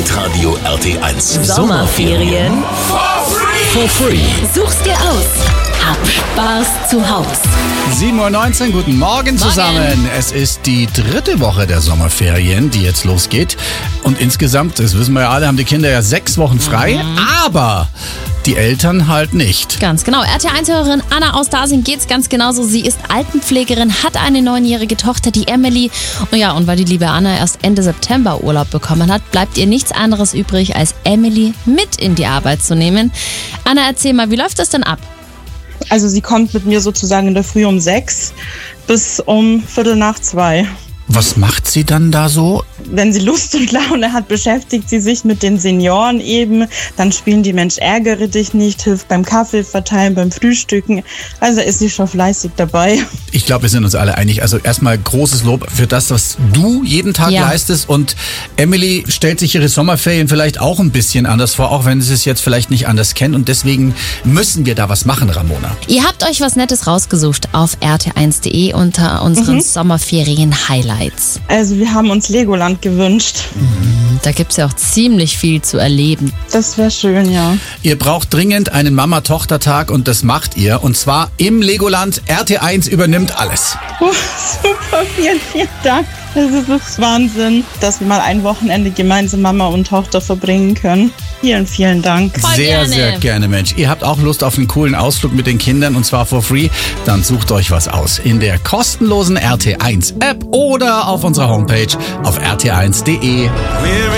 Hitradio RT1. Sommerferien For free. Such's dir aus. Hab Spaß zu Haus. 7:19 Uhr, guten Morgen zusammen. Es ist die 3. Woche der Sommerferien, die jetzt losgeht. Und insgesamt, das wissen wir ja alle, haben die Kinder ja 6 Wochen frei. Aber die Eltern halt nicht. Ganz genau. RT1-Hörerin Anna aus Dasing geht's ganz genauso. Sie ist Altenpflegerin, hat eine 9-jährige Tochter, die Emily. Und weil die liebe Anna erst Ende September Urlaub bekommen hat, bleibt ihr nichts anderes übrig, als Emily mit in die Arbeit zu nehmen. Anna, erzähl mal, wie läuft das denn ab? Also sie kommt mit mir sozusagen in der Früh um 6 bis um 1:45. Was macht sie dann da so? Wenn sie Lust und Laune hat, beschäftigt sie sich mit den Senioren eben. Dann spielen die Mensch ärgere dich nicht, hilft beim Kaffee verteilen, beim Frühstücken. Also ist sie schon fleißig dabei. Ich glaube, wir sind uns alle einig. Also erstmal großes Lob für das, was du jeden Tag leistest. Und Emily stellt sich ihre Sommerferien vielleicht auch ein bisschen anders vor, auch wenn sie es jetzt vielleicht nicht anders kennt. Und deswegen müssen wir da was machen, Ramona. Ihr habt euch was Nettes rausgesucht auf rt1.de unter unseren Sommerferien-Highlights. Also wir haben uns Legoland gewünscht. Da gibt's ja auch ziemlich viel zu erleben. Das wäre schön, ja. Ihr braucht dringend einen Mama-Tochter-Tag und das macht ihr. Und zwar im Legoland. RT1 übernimmt alles. Super, vielen Dank. Das ist Wahnsinn, dass wir mal ein Wochenende gemeinsam Mama und Tochter verbringen können. Vielen Dank. Sehr gerne, Mensch. Ihr habt auch Lust auf einen coolen Ausflug mit den Kindern und zwar for free? Dann sucht euch was aus in der kostenlosen RT1 App oder auf unserer Homepage auf rt1.de.